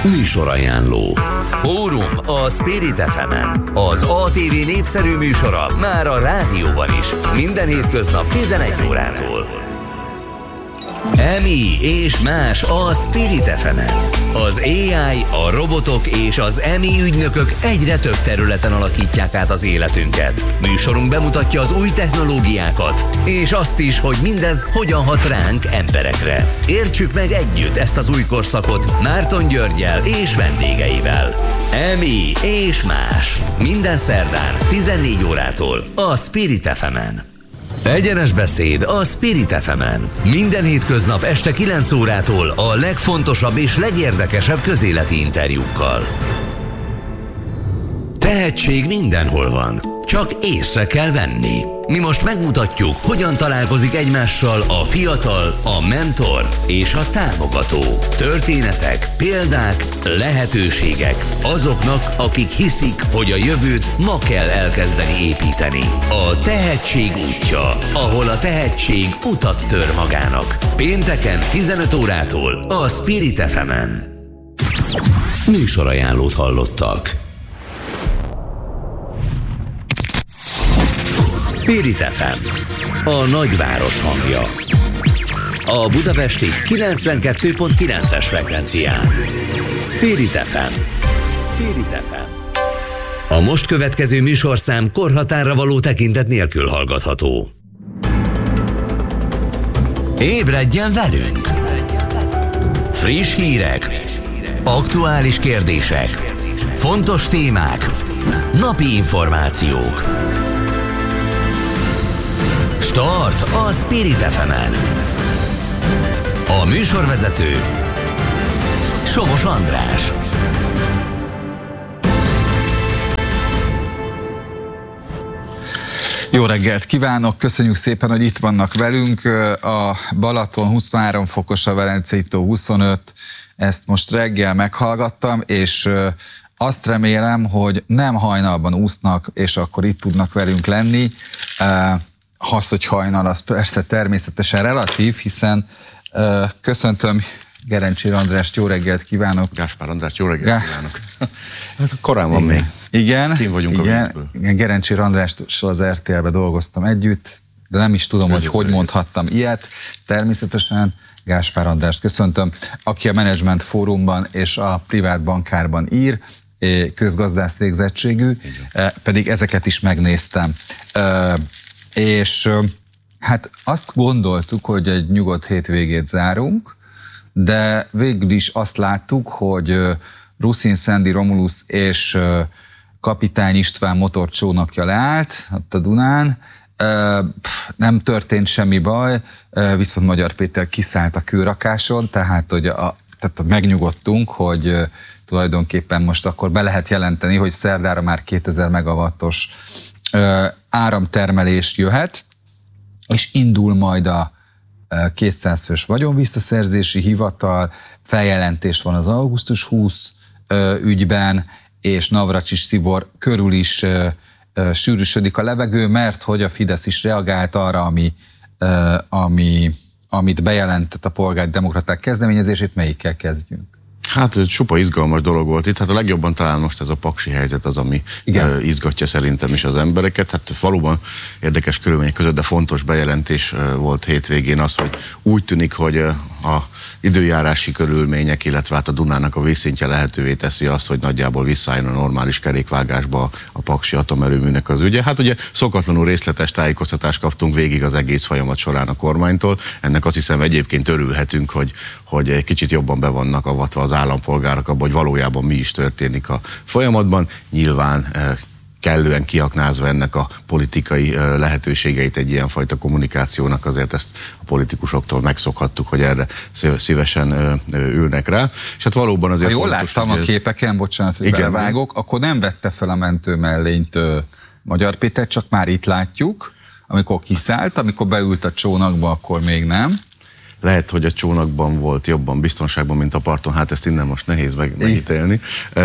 Műsorajánló. Fórum a Spirit FM-en. Az ATV népszerű műsora már a rádióban is. Minden hétköznap 11 órától. EMI és más a Spirit FM-en. Az AI, a robotok és az EMI ügynökök egyre több területen alakítják át az életünket. Műsorunk bemutatja az új technológiákat, és azt is, hogy mindez hogyan hat ránk, emberekre. Értsük meg együtt ezt az új korszakot Márton Györggyel és vendégeivel. EMI és más. Minden szerdán 14 órától a Spirit FM-en. Egyenes beszéd a Spirit FM-en. Minden hétköznap este 9 órától a legfontosabb és legérdekesebb közéleti interjúkkal. Tehetség mindenhol van, csak észre kell venni. Mi most megmutatjuk, hogyan találkozik egymással a fiatal, a mentor és a támogató. Történetek, példák, lehetőségek azoknak, akik hiszik, hogy a jövőt ma kell elkezdeni építeni. A tehetség útja, ahol a tehetség utat tör magának. Pénteken 15 órától a Spirit FM-en. Műsorajánlót hallottak. Spirit FM, a nagyváros hangja. A budapesti 92.9-es frekvencián. Spirit FM. Spirit FM. A most következő műsorszám korhatárra való tekintet nélkül hallgatható. Ébredjen velünk! Friss hírek, aktuális kérdések, fontos témák, napi információk. Start a Spirit FM-en. A műsorvezető Somos András. Jó reggelt kívánok, köszönjük szépen, hogy itt vannak velünk. A Balaton 23 fokos, a Velencei tó 25, ezt most reggel meghallgattam, és azt remélem, hogy nem hajnalban úsznak, és akkor itt tudnak velünk lenni. Az, hogy hajnal, az persze természetesen relatív, hiszen köszöntöm Gerencsér Andrást, jó reggelt kívánok. Gáspár András, jó reggelt kívánok. Hát korán van még. Igen, Kim vagyunk igen. Gerencsér Andrással az RTL-be dolgoztam együtt, de nem is tudom, hogy mondhattam ilyet. Természetesen Gáspár Andrást köszöntöm, aki a Management Fórumban és a Privát Bankárban ír, közgazdász végzettségű, pedig ezeket is megnéztem. És hát azt gondoltuk, hogy egy nyugodt hétvégét zárunk, de végül is azt láttuk, hogy Ruszin Szendi Romulus és Kapitány István motorcsónakja leállt ott a Dunán. Nem történt semmi baj, viszont Magyar Péter kiszállt a kőrakáson, tehát megnyugodtunk, hogy tulajdonképpen most akkor be lehet jelenteni, hogy szerdára már 2000 megawattos áramtermelés jöhet, és indul majd a 200 fős vagyonvisszaszerzési hivatal, feljelentés van az augusztus 20 ügyben, és Navracsics Tibor körül is sűrűsödik a levegő, mert hogy a Fidesz is reagált arra, amit bejelentett a polgárdemokraták kezdeményezését. Melyikkel kezdjünk? Hát ez csupa izgalmas dolog volt itt. Hát a legjobban talán most ez a paksi helyzet az, ami izgatja szerintem is az embereket. Hát valóban érdekes körülmények között, de fontos bejelentés volt hétvégén az, hogy úgy tűnik, hogy a időjárási körülmények, illetve hát a Dunának a vízszintje lehetővé teszi azt, hogy nagyjából visszaálljon a normális kerékvágásba a paksi atomerőműnek az ügye. Hát ugye szokatlanul részletes tájékoztatást kaptunk végig az egész folyamat során a kormánytól. Ennek azt hiszem egyébként örülhetünk, hogy egy kicsit jobban be vannak avatva az állampolgárok abban, hogy valójában mi is történik a folyamatban. Nyilván kellően kiaknázva ennek a politikai lehetőségeit egy ilyenfajta kommunikációnak, azért ezt a politikusoktól megszokhattuk, hogy erre szívesen ülnek rá. És hát valóban azért ha jól láttam a képeken, bocsánat, hogy belevágok, akkor nem vette fel a mentőmellényt Magyar Péter, csak már itt látjuk, amikor kiszállt, amikor beült a csónakba, akkor még nem. lehet, hogy a csónakban volt jobban biztonságban, mint a parton, hát ezt innen most nehéz megítélni.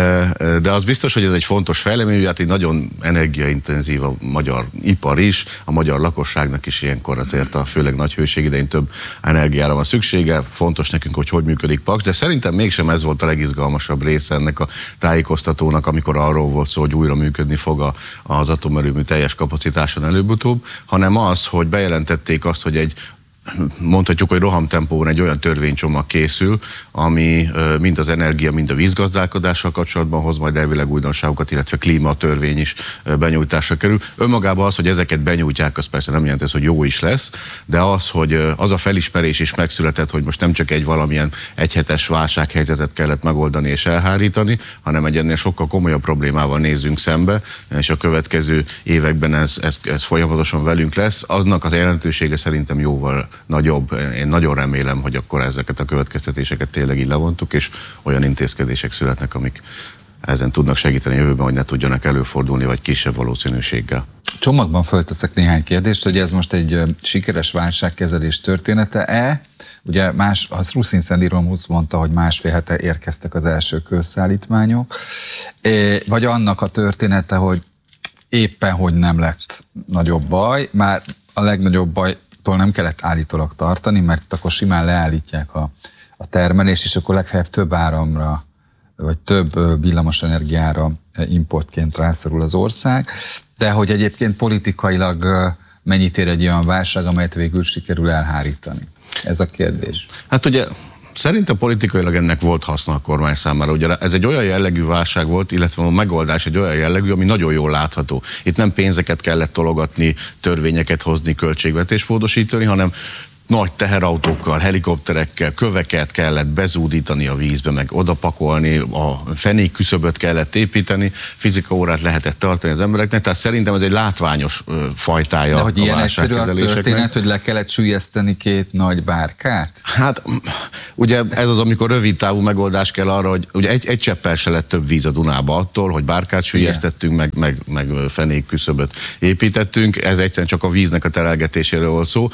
De az biztos, hogy ez egy fontos fejlemény, hát így nagyon energiaintenzív a magyar ipar is, a magyar lakosságnak is ilyenkor azért főleg nagy hőség idején több energiára van szüksége. Fontos nekünk, hogy működik Paks, de szerintem mégsem ez volt a legizgalmasabb része ennek a tájékoztatónak, amikor arról volt szó, hogy újra működni fog az atomerőmű teljes kapacitáson előbb-utóbb, hanem az, hogy bejelentették azt, hogy mondhatjuk, hogy rohamtempóban egy olyan törvénycsomag készül, ami mind az energia, mind a vízgazdálkodással kapcsolatban hoz majd elvileg újdonságokat, illetve klímatörvény is benyújtásra kerül. Önmagában az, hogy ezeket benyújtják, az persze nem jelenti, hogy jó is lesz, de az, hogy az a felismerés is megszületett, hogy most nem csak egy valamilyen egyhetes válsághelyzetet kellett megoldani és elhárítani, hanem egy ennél sokkal komolyabb problémával nézzünk szembe, és a következő években ez folyamatosan velünk lesz. Annak a jelentősége szerintem jóval nagyobb. Én nagyon remélem, hogy akkor ezeket a következtetéseket tényleg így levontuk, és olyan intézkedések születnek, amik ezen tudnak segíteni a jövőben, hogy ne tudjanak előfordulni, vagy kisebb valószínűséggel. Csomagban fölteszek néhány kérdést, hogy ez most egy sikeres válságkezelés története-e? Ugye az Ruszin Szendiromusz mondta, hogy 1,5 hete érkeztek az első közszállítmányok, vagy annak a története, hogy éppen hogy nem lett nagyobb baj, már a legnagyobb bajtól nem kellett állítólag tartani, mert akkor simán leállítják a termelést, és akkor legfeljebb több áramra, vagy több villamosenergiára importként rászorul az ország, de hogy egyébként politikailag mennyit ér egy olyan válság, amelyet végül sikerül elhárítani? Ez a kérdés. Hát ugye szerintem politikailag ennek volt haszna a kormány számára. Ugye ez egy olyan jellegű válság volt, illetve a megoldás egy olyan jellegű, ami nagyon jól látható. Itt nem pénzeket kellett tologatni, törvényeket hozni, költségvetést módosítani, hanem nagy teherautókkal, helikopterekkel, köveket kellett bezúdítani a vízbe, meg odapakolni, a fenék küszöböt kellett építeni, fizikaórát lehetett tartani az embereknek, tehát szerintem ez egy látványos fajtája a válságkezelésnek. De hogy ilyen egyszerű a történet, hogy le kellett süllyeszteni 2 nagy bárkát? Hát ugye ez az, amikor rövid távú megoldás kell arra, hogy ugye egy cseppel se lett több víz a Dunába attól, hogy bárkát süllyesztettünk, meg fenék küszöböt építettünk, ez egyszerűen csak a víznek a terelgetéséről volt szó.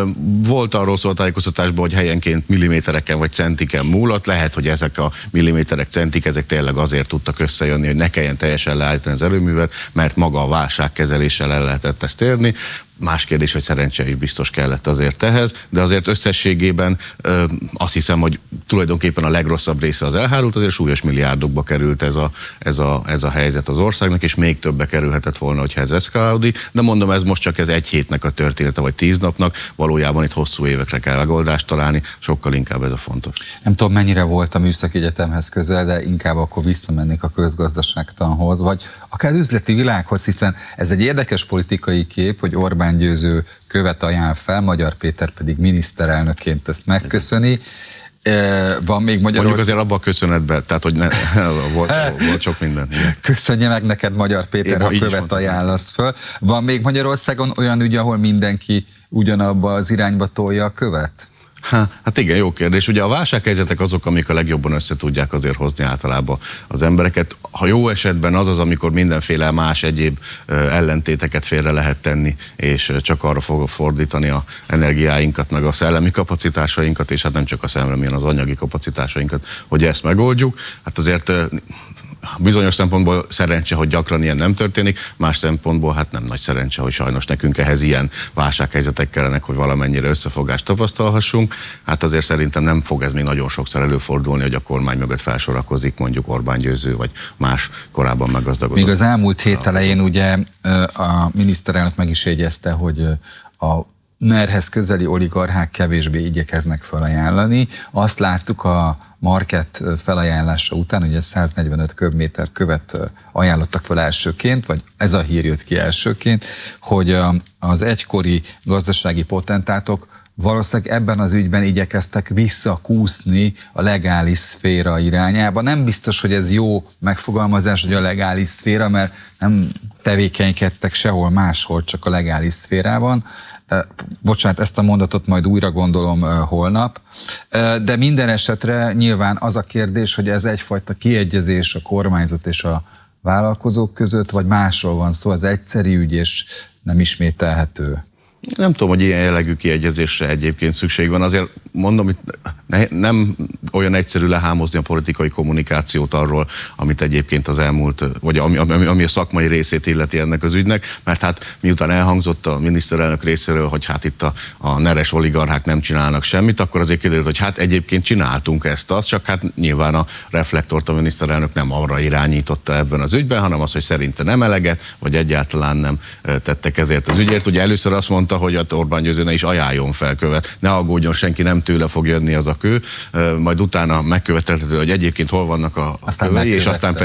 Volt arról szó a tájékoztatásban, hogy helyenként millimétereken vagy centiken múlott. Lehet, hogy ezek a milliméterek, centik, ezek tényleg azért tudtak összejönni, hogy ne kelljen teljesen leállítani az erőművet, mert maga a válságkezeléssel el lehetett ezt érni. Más kérdés, hogy szerencse is biztos kellett azért ehhez, de azért összességében azt hiszem, hogy tulajdonképpen a legrosszabb része az elhárult, azért súlyos milliárdokba került ez a helyzet az országnak, és még többbe kerülhetett volna, hogyha ez eszkalálódik. De mondom, ez most csak ez egy hétnek a története, vagy 10 napnak, valójában itt hosszú évekre kell megoldást találni, sokkal inkább ez a fontos. Nem tudom, mennyire volt a Műszaki Egyetemhez közel, de inkább akkor visszamennék a közgazdaságtanhoz, vagy akár üzleti világhoz, hiszen ez egy érdekes politikai kép, hogy Orbán Győző követ ajánl fel, Magyar Péter pedig miniszterelnökként ezt megköszöni. Van még Magyarország... Mondjuk azért abban a köszönetben, tehát hogy volt sok minden. Igen. Köszönje meg neked, Magyar Péter, ha követ ajánlasz föl. Van még Magyarországon olyan ügy, ahol mindenki ugyanabba az irányba tolja a követ? Hát igen, jó kérdés. Ugye a válsághelyzetek azok, amik a legjobban össze tudják azért hozni általában az embereket. Ha jó esetben az, amikor mindenféle más egyéb ellentéteket félre lehet tenni, és csak arra fog fordítani a energiáinkat, meg a szellemi kapacitásainkat, és hát nem csak a szellemi, hanem az anyagi kapacitásainkat, hogy ezt megoldjuk. Hát azért bizonyos szempontból szerencse, hogy gyakran ilyen nem történik, más szempontból hát nem nagy szerencse, hogy sajnos nekünk ehhez ilyen válsághelyzetek kellenek, hogy valamennyire összefogást tapasztalhassunk. Hát azért szerintem nem fog ez még nagyon sokszor előfordulni, hogy a kormány mögött felsorakozik mondjuk Orbán Győző, vagy más korábban meggazdagodott. Még az elmúlt hét elején ugye a miniszterelnök meg is jegyezte, hogy a NER-hez közeli oligarchák kevésbé igyekeznek felajánlani. Azt láttuk a Market felajánlása után, ugye 145 köbméter követ ajánlottak fel elsőként, vagy ez a hír jött ki elsőként, hogy az egykori gazdasági potentátok valószínűleg ebben az ügyben igyekeztek visszakúszni a legális szféra irányába. Nem biztos, hogy ez jó megfogalmazás, hogy a legális szféra, mert nem tevékenykedtek sehol máshol, csak a legális szférában. Bocsánat, ezt a mondatot majd újra gondolom holnap, de minden esetre nyilván az a kérdés, hogy ez egyfajta kiegyezés a kormányzat és a vállalkozók között, vagy másról van szó, az egyszerű ügy és nem ismételhető. Nem tudom, hogy ilyen jellegű kiegyezésre egyébként szükség van. Azért mondom, hogy nem olyan egyszerű lehámozni a politikai kommunikációt arról, amit egyébként az elmúlt, vagy ami a szakmai részét illeti ennek az ügynek, mert hát miután elhangzott a miniszterelnök részéről, hogy hát itt a neres oligarchák nem csinálnak semmit, akkor azért kiderült, hogy hát egyébként csináltunk ezt-azt, csak hát nyilván a reflektort a miniszterelnök nem arra irányította ebben az ügyben, hanem az, hogy szerinte nem eleget, vagy egyáltalán nem tettek ezért az ügyért. Ugye először azt mondta, hogy a Orbán Győző ne is ajánljon fel követ, ne aggódjon senki, nem tőle fog jönni az a kő, majd utána megkövetelhető, hogy egyébként hol vannak a kövei, és aztán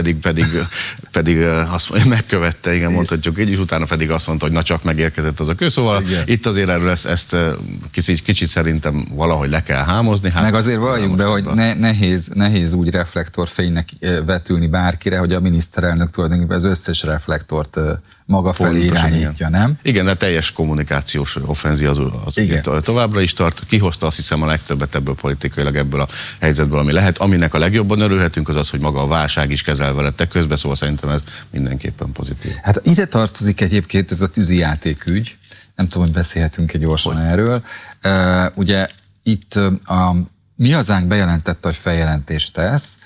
pedig azt megkövette, igen, mondhatjuk így, és utána pedig azt mondta, hogy na csak megérkezett az a kő. Szóval igen. Itt azért erről ezt kicsit szerintem valahogy le kell hámozni. Hát, meg azért valljunk be, hogy nehéz úgy reflektorfénynek vetülni bárkire, hogy a miniszterelnök tulajdonképpen az összes reflektort maga felé irányítja, nem? Igen, de teljes kommunikációs offenzív az továbbra is tart. Kihozta azt hiszem a legtöbbet ebből politikailag, ebből a helyzetből, ami lehet. Aminek a legjobban örülhetünk, az az, hogy maga a válság is kezelve lettek közben, szóval szerintem ez mindenképpen pozitív. Hát ide tartozik egyébként ez a tűzijátékügy. Nem tudom, hogy beszélhetünk gyorsan erről. Ugye itt a Mi Hazánk bejelentette, hogy feljelentést tesz,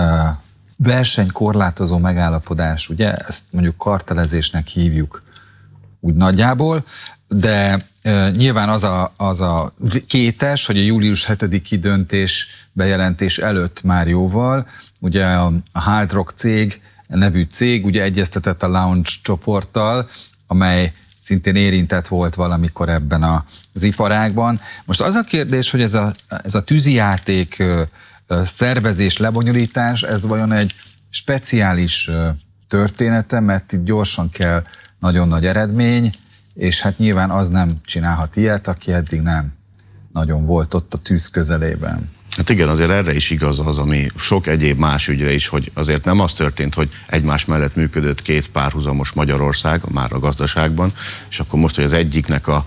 versenykorlátozó megállapodás, ugye, ezt mondjuk kartelezésnek hívjuk úgy nagyjából, de nyilván az a kétes, hogy a július 7-i döntés bejelentés előtt már jóval, ugye a Hard Rock cég, nevű cég, ugye egyeztetett a Lounge csoporttal, amely szintén érintett volt valamikor ebben az iparágban. Most az a kérdés, hogy ez a tűzijáték szervezés, lebonyolítás, ez vajon egy speciális története, mert itt gyorsan kell nagyon nagy eredmény, és hát nyilván az nem csinálhat ilyet, aki eddig nem nagyon volt ott a tűz közelében. Hát igen, azért erre is igaz az, ami sok egyéb más ügyre is, hogy azért nem az történt, hogy egymás mellett működött két párhuzamos Magyarország, már a gazdaságban, és akkor most, hogy az egyiknek a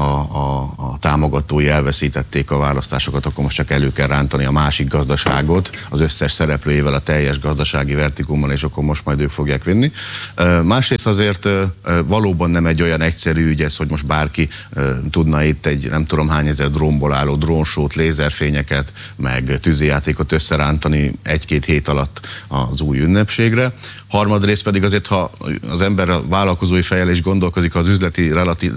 támogatói elveszítették a választásokat, akkor most csak elő kell rántani a másik gazdaságot, az összes szereplőjével, a teljes gazdasági vertikummal, és akkor most majd ők fogják vinni. Másrészt azért valóban nem egy olyan egyszerű ügy ez, hogy most bárki tudna itt egy nem tudom hány ezer drónból álló drónsót, lézerfényeket, meg tűzijátékot összerántani 1-2 hét alatt az új ünnepségre. Harmadrészt pedig azért, ha az ember a vállalkozói fejjel is gondolkozik, ha az üzleti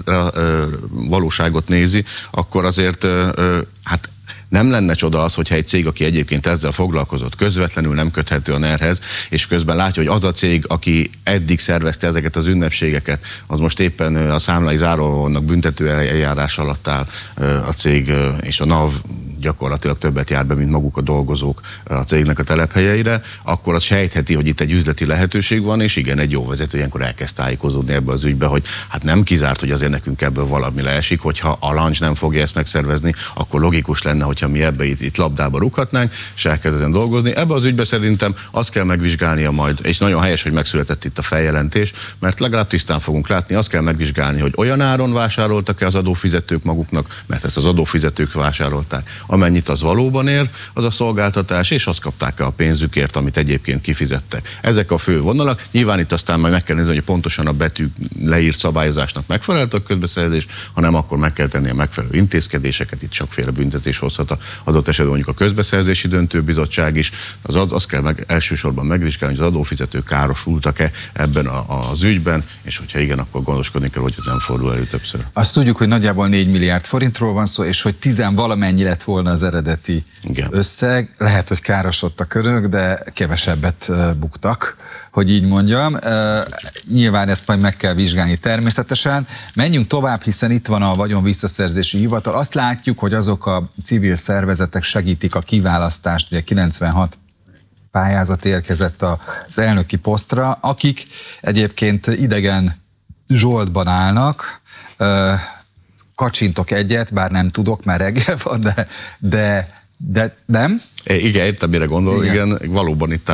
valóságot nézi, akkor azért hát nem lenne csoda az, hogyha egy cég, aki egyébként ezzel foglalkozott, közvetlenül nem köthető a NER-hez, és közben látja, hogy az a cég, aki eddig szervezte ezeket az ünnepségeket, az most éppen a számlai záróvonnak büntető eljárás alatt áll a cég, és a NAV gyakorlatilag többet jár be, mint maguk a dolgozók a cégnek a telephelyeire, akkor az sejtheti, hogy itt egy üzleti lehetőség van, és igen, egy jó vezető ilyenkor elkezd tájékozódni ebbe az ügybe, hogy hát nem kizárt, hogy azért nekünk ebből valami leesik, hogyha a Lunch nem fogja ezt megszervezni, akkor logikus lenne, hogyha mi ebbe itt labdába rúghatnánk, és elkezdeni dolgozni. Ebbe az ügybe szerintem azt kell megvizsgálnia majd, és nagyon helyes, hogy megszületett itt a feljelentés, mert legalább tisztán fogunk látni, azt kell megvizsgálni, hogy olyan áron vásároltak-e az adófizetők maguknak, mert ezt az adófizetők vásárolták, amennyit az valóban ér, az a szolgáltatás, és azt kapták-e a pénzükért, amit egyébként kifizettek. Ezek a fő vonalak. Nyilván itt aztán majd meg kell nézni, hogy pontosan a betű leírt szabályozásnak megfelelt a közbeszerzés, hanem akkor meg kell tenni a megfelelő intézkedéseket, itt sokféle büntetés hozhat adott esetben mondjuk a közbeszerzési döntőbizottság is. Azt kell elsősorban megvizsgálni, hogy az adófizetők károsultak-e ebben az ügyben, és hogyha igen, akkor gondoskodni kell, hogy ez nem fordul elő többször. Azt tudjuk, hogy nagyjából 4 milliárd forintról van szó, és hogy 10 valamennyi lett volna az eredeti összeg. Lehet, hogy károsodtak önök, de kevesebbet buktak, hogy így mondjam. Nyilván ezt majd meg kell vizsgálni természetesen. Menjünk tovább, hiszen itt van a vagyonvisszaszerzési hivatal. Azt látjuk, hogy azok a civil szervezetek segítik a kiválasztást, ugye 96 pályázat érkezett az elnöki posztra, akik egyébként idegen zsoltban állnak. Kacsintok egyet, bár nem tudok, mert reggel van, de nem? Igen, értem, mire gondol, igen. Valóban itt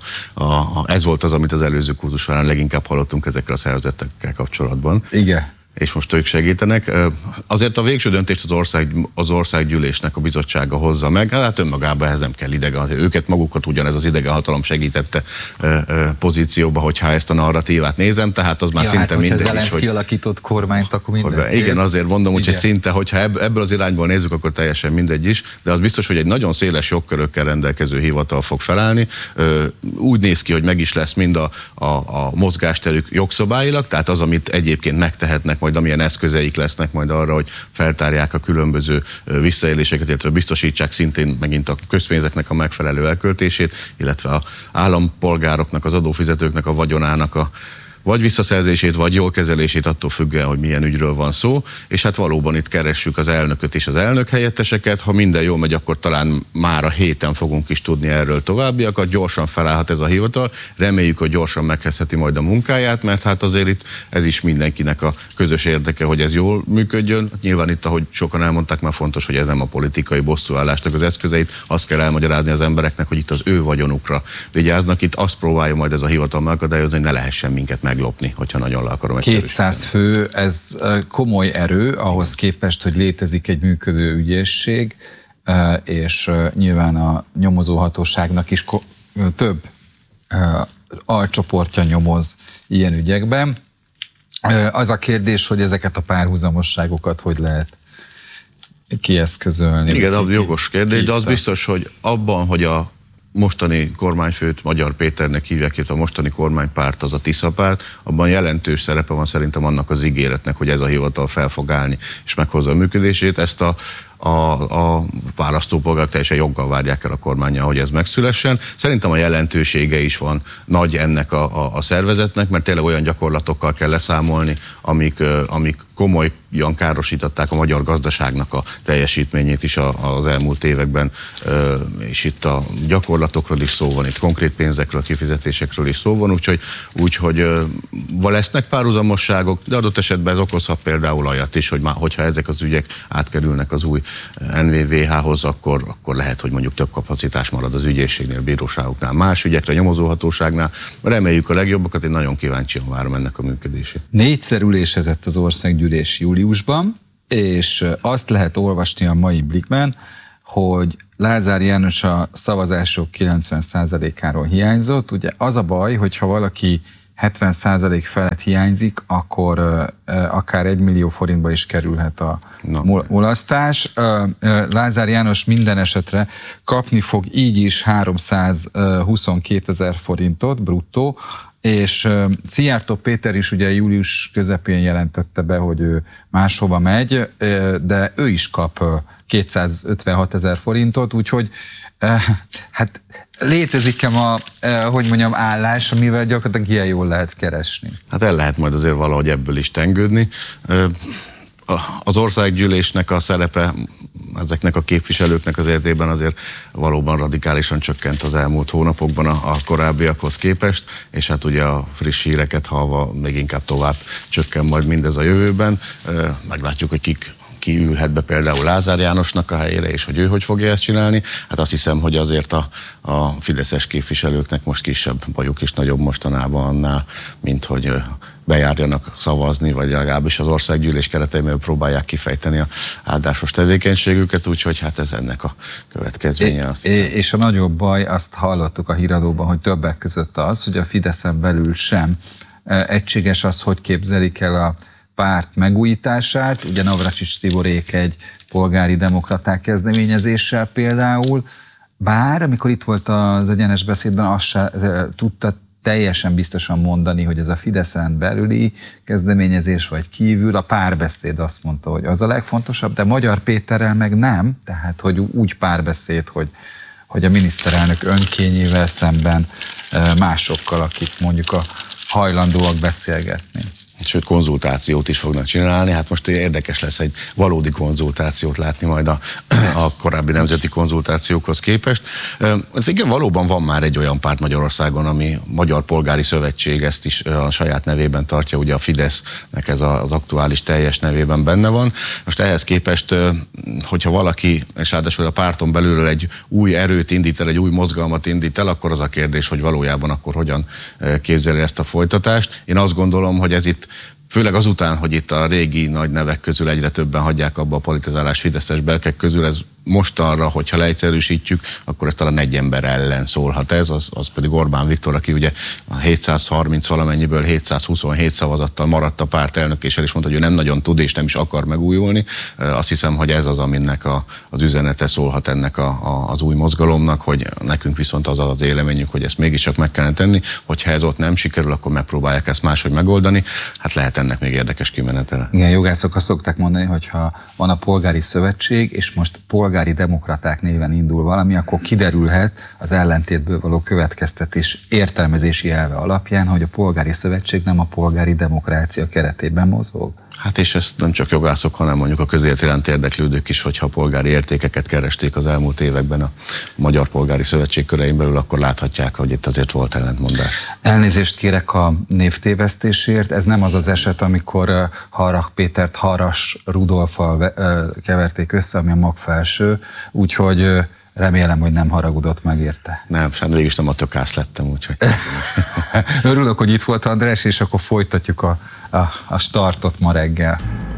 ez volt az, amit az előző kurzus során leginkább hallottunk ezekkel a szervezetekkel kapcsolatban. Igen. és most ők segítenek. Azért a végső döntést az országgyűlésnek a bizottsága hozza meg, hát önmagában ehhez nem kell idegen, őket magukat ugyanez az idegenhatalom segítette pozícióba, hogyha ezt a narratívát nézem, tehát az már szinte mindegy is. Zelenszky alakított kormányt, akkor minden. Igen, azért mondom, hogy szinte, hogyha ebből az irányból nézzük, akkor teljesen mindegy is, de az biztos, hogy egy nagyon széles jogkörökkel rendelkező hivatal fog felállni. Úgy néz ki, hogy meg is lesz mind a mozgásterük jogszabályilag, tehát az, amit egyébként megtehetnek, majd amilyen eszközeik lesznek majd arra, hogy feltárják a különböző visszaéléseket, illetve biztosítsák szintén megint a közpénzeknek a megfelelő elköltését, illetve az állampolgároknak, az adófizetőknek a vagyonának a vagy visszaszerzését, vagy jól kezelését, attól függően, hogy milyen ügyről van szó, és hát valóban itt keressük az elnököt és az elnök helyetteseket, ha minden jól megy, akkor talán már a héten fogunk is tudni erről továbbiakat, gyorsan felállhat ez a hivatal, reméljük, hogy gyorsan megkezdheti majd a munkáját, mert hát azért itt ez is mindenkinek a közös érdeke, hogy ez jól működjön. Nyilván itt, ahogy sokan elmondták, már fontos, hogy ez nem a politikai bosszúállásnak az eszközeit, azt kell elmagyarázni az embereknek, hogy itt az ő vagyonukra vigyáznak, itt azt próbálja majd ez a hivatal megakadályozni, hogy ne lehessen minket meglopni, hogyha nagyon le akarom. 200 fő, ez komoly erő ahhoz képest, hogy létezik egy működő ügyészség, és nyilván a nyomozóhatóságnak is több alcsoportja nyomoz ilyen ügyekben. Az a kérdés, hogy ezeket a párhuzamosságokat hogy lehet kieszközölni. Igen, az jogos kérdés, de az biztos, hogy abban, hogy a mostani kormányfőt Magyar Péternek hívják, illetve a mostani kormánypárt az a Tisza párt, abban jelentős szerepe van szerintem annak az ígéretnek, hogy ez a hivatal fel fog állni és meghozza a működését. Ezt a választópolgárok teljesen joggal várják el a kormánnyal, hogy ez megszülessen. Szerintem a jelentősége is van nagy ennek a szervezetnek, mert tényleg olyan gyakorlatokkal kell leszámolni, amik komolyan károsították a magyar gazdaságnak a teljesítményét is az elmúlt években, és itt a gyakorlatokról is szó van, itt konkrét pénzekről, kifizetésekről is szó van, úgyhogy lesznek párhuzamosságok, de adott esetben ez okozhat például olyat is, hogyha ezek az ügyek átkerülnek az új NVVH-hoz, akkor lehet, hogy mondjuk több kapacitás marad az ügyészségnél, bíróságoknál, más ügyekre, nyomozóhatóságnál. Reméljük a legjobbakat, én nagyon kíváncsian várom ennek a működését. 4-szer ülésezett az országgyűlés júliusban, és azt lehet olvasni a mai Blikkben, hogy Lázár János a szavazások 90%-áról hiányzott. Ugye az a baj, hogyha valaki 70% felett hiányzik, akkor akár 1 millió forintba is kerülhet a mulasztás. Lázár János minden esetre kapni fog így is 322 000 forintot bruttó, és Szijjártó Péter is ugye július közepén jelentette be, hogy ő máshova megy, de ő is kap 256 000 forintot, úgyhogy hát létezik-e állás, amivel gyakorlatilag ilyen jól lehet keresni? Hát el lehet majd azért valahogy ebből is tengődni. Az országgyűlésnek a szerepe ezeknek a képviselőknek az értében azért valóban radikálisan csökkent az elmúlt hónapokban a korábbiakhoz képest, és hát ugye a friss híreket hallva még inkább tovább csökken majd mindez a jövőben. Meglátjuk, hogy ki ülhet be például Lázár Jánosnak a helyére, és hogy ő hogy fogja ezt csinálni. Hát azt hiszem, hogy azért a fideszes képviselőknek most kisebb bajuk is nagyobb mostanában annál, mint hogy bejárjanak szavazni, vagy legalábbis az országgyűlés keretében próbálják kifejteni a áldásos tevékenységüket, úgyhogy hát ez ennek a következménye. Azt hiszem. És a nagyobb baj, azt hallottuk a híradóban, hogy többek között az, hogy a Fideszen belül sem egységes az, hogy képzelik el a párt megújítását. Ugye Navracsics Tiborék egy polgári demokraták kezdeményezéssel például, bár amikor itt volt az Egyenes Beszédben, azt se tudta teljesen biztosan mondani, hogy ez a Fideszen belüli kezdeményezés vagy kívül, a párbeszéd azt mondta, hogy az a legfontosabb, de Magyar Péterrel meg nem, tehát hogy úgy párbeszéd, hogy a miniszterelnök önkényével szemben másokkal, akik mondjuk a hajlandóak beszélgetni. Sőt, konzultációt is fognak csinálni. Hát most érdekes lesz egy valódi konzultációt látni majd a korábbi nemzeti konzultációkhoz képest. Ez igen, valóban van már egy olyan párt Magyarországon, ami Magyar Polgári Szövetség, ezt is a saját nevében tartja, ugye a Fidesznek ez az aktuális teljes nevében benne van. Most ehhez képest, hogyha valaki, és ráadásul a párton belülről egy új erőt indít el, egy új mozgalmat indít el, akkor az a kérdés, hogy valójában akkor hogyan képzeli ezt a folytatást. Én azt gondolom, hogy ez itt Főleg azután, hogy itt a régi nagy nevek közül egyre többen hagyják abba a politizálás fideszes belkek közül, ez mostanra, hogyha leegyszerűsítjük, akkor ez talán egy ember ellen szólhat ez, az pedig Orbán Viktor, aki ugye a 730 valamennyiből 727 szavazattal maradt a párt elnök, és el is mondta, hogy ő nem nagyon tud és nem is akar megújulni. Azt hiszem, hogy ez az, aminek az üzenete szólhat ennek az új mozgalomnak, hogy nekünk viszont az éleményünk, hogy ezt mégiscsak meg kellene tenni, hogyha ez ott nem sikerül, akkor megpróbálják ezt máshogy megoldani. Hát lehet ennek még érdekes kimenetele. Igen, jogászok azt szokták mondani, hogy ha van a polgári szövetség, és most polgári demokraták néven indul valami, akkor kiderülhet az ellentétből való következtetés értelmezési elve alapján, hogy a polgári szövetség nem a polgári demokrácia keretében mozog. Hát és ezt nem csak jogászok, hanem mondjuk a közélet iránt érdeklődők is, hogyha a polgári értékeket keresték az elmúlt években a Magyar Polgári Szövetség körein belül, akkor láthatják, hogy itt azért volt ellentmondás. Elnézést kérek a névtévesztésért, ez nem az az eset, amikor Harrach Pétert Harras Rudolffal keverték össze, ami a magfelső, úgyhogy remélem, hogy nem haragudott meg érte. Nem, sem végig is nem a tökász lettem, úgyhogy. Örülök, hogy itt volt András, és akkor folytatjuk a startot ma reggel.